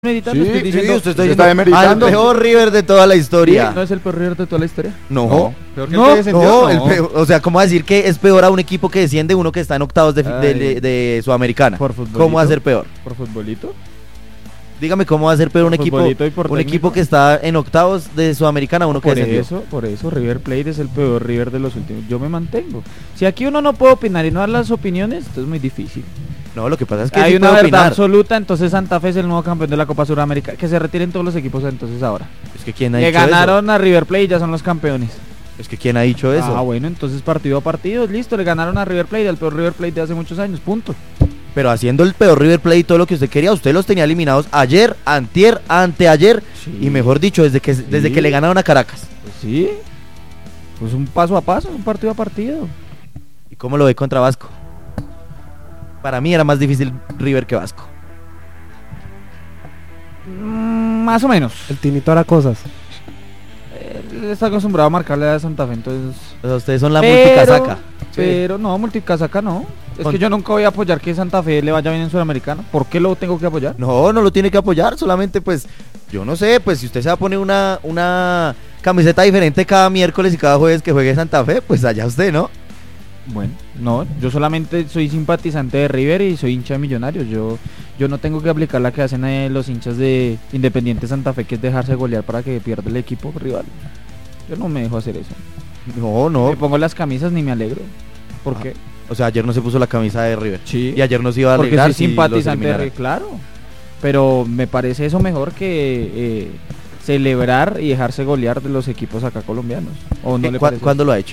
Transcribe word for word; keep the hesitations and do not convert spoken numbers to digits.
Meditando, Sí, estoy sí, diciendo, usted está al diciendo meditando. peor River de toda la historia. ¿no es el peor River de toda la historia? No, No, peor que No, el que descendió, no, no. el peor, o sea, ¿cómo decir que es peor a un equipo que desciende uno que está en octavos de, fi- de, Ay. de- de Sudamericana? Por futbolito. ¿Cómo va a ser peor? ¿Por futbolito? Dígame cómo va a ser peor un Por equipo, futbolito y por un técnico. equipo que está en octavos de Sudamericana, uno que Por descendió. eso, por eso River Plate es el peor River de los últimos. Yo me mantengo. Si aquí uno no puede opinar y no dar las opiniones, esto es muy difícil. No, lo que pasa es que Hay sí una puede verdad opinar. absoluta, entonces Santa Fe es el nuevo campeón de la Copa Suramericana. Que se retiren todos los equipos entonces ahora. Es que quién ha Que dicho ganaron a River Plate y ya son los campeones. eso. Es que quién ha dicho eso. Ah, bueno, entonces partido a partido, listo, le ganaron a River Plate, al peor River Plate de hace muchos años, punto. Pero haciendo el peor River Plate y todo lo que usted quería, usted los tenía eliminados ayer, antier, anteayer Sí. y mejor dicho, desde que desde Sí. que le ganaron a Caracas. Pues sí, pues un paso a paso, un partido a partido. ¿Y cómo lo ve contra Vasco? Para mí era más difícil River que Vasco. Mm, más o menos. El Tinito hará cosas. Él está acostumbrado a marcarle a Santa Fe, entonces... O sea, ustedes son la Pero- multicasaca. Pero no, multicasaca no. Es Con- que yo nunca voy a apoyar que Santa Fe le vaya bien en Sudamericana. ¿Por qué lo tengo que apoyar? No, no lo tiene que apoyar, solamente pues, yo no sé, pues si usted se va a poner una, una camiseta diferente cada miércoles y cada jueves que juegue Santa Fe, pues allá usted, ¿no? Bueno, no, yo solamente soy simpatizante de River y soy hincha de Millonarios. Yo yo no tengo que aplicar la que hacen eh, los hinchas de Independiente Santa Fe, que es dejarse golear para que pierda el equipo rival. Yo no me dejo hacer eso. No, no. Me pongo las camisas ni me alegro. ¿Por Ah, qué? O sea, ayer no se puso la camisa de River. Sí. Y ayer no se iba a Porque alegrar soy si los simpatizante de eliminaran. River, claro. Pero me parece eso mejor que eh, celebrar y dejarse golear de los equipos acá colombianos. ¿O no ¿Qué- le cua- parece? ¿Cuándo lo ha hecho?